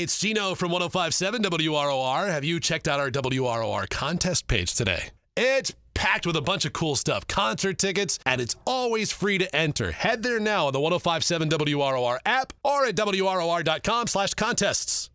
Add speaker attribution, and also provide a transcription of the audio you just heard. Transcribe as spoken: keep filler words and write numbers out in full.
Speaker 1: Hey, it's Gino from one oh five point seven W R O R. Have you checked out our W R O R contest page today? It's packed with a bunch of cool stuff, concert tickets, and it's always free to enter. Head there now on the one oh five point seven W R O R app or at W R O R dot com slash contests.